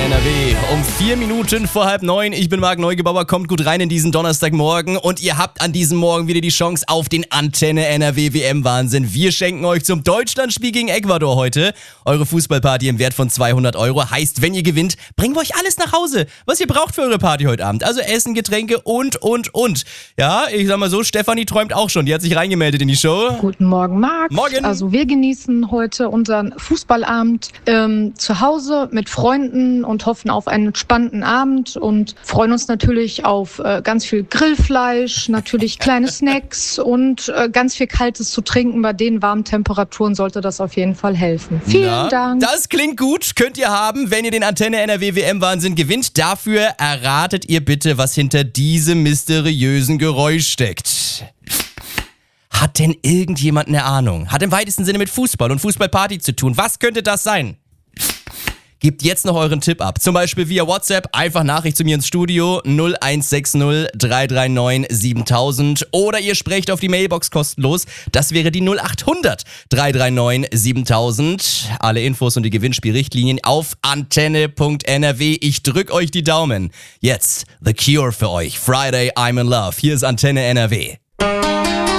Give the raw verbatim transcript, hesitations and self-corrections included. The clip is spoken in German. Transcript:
N R W um vier Minuten vor halb neun. Ich bin Marc Neugebauer, kommt gut rein in diesen Donnerstagmorgen und ihr habt an diesem Morgen wieder die Chance auf den Antenne N R W W M-Wahnsinn. Wir schenken euch zum Deutschlandspiel gegen Ecuador heute eure Fußballparty im Wert von zweihundert Euro. Heißt, wenn ihr gewinnt, bringen wir euch alles nach Hause, was ihr braucht für eure Party heute Abend. Also Essen, Getränke und, und, und. Ja, ich sag mal so, Stefanie träumt auch schon. Die hat sich reingemeldet in die Show. Guten Morgen, Marc. Morgen. Also wir genießen heute unseren Fußballabend ähm, zu Hause mit Freunden und hoffen auf einen entspannten Abend und freuen uns natürlich auf äh, ganz viel Grillfleisch, natürlich kleine Snacks und äh, ganz viel Kaltes zu trinken. Bei den warmen Temperaturen sollte das auf jeden Fall helfen. Vielen Na, Dank. Das klingt gut. Könnt ihr haben, wenn ihr den Antenne N R W W M-Wahnsinn gewinnt. Dafür erratet ihr bitte, was hinter diesem mysteriösen Geräusch steckt. Hat denn irgendjemand eine Ahnung? Hat im weitesten Sinne mit Fußball und Fußballparty zu tun. Was könnte das sein? Gebt jetzt noch euren Tipp ab. Zum Beispiel via WhatsApp, einfach Nachricht zu mir ins Studio null eins sechs null drei drei neun siebentausend oder ihr sprecht auf die Mailbox kostenlos. Das wäre die null acht hundert drei drei neun siebentausend. Alle Infos und die Gewinnspielrichtlinien auf antenne punkt n r w. Ich drück euch die Daumen. Jetzt The Cure für euch. Friday I'm in Love. Hier ist Antenne N R W.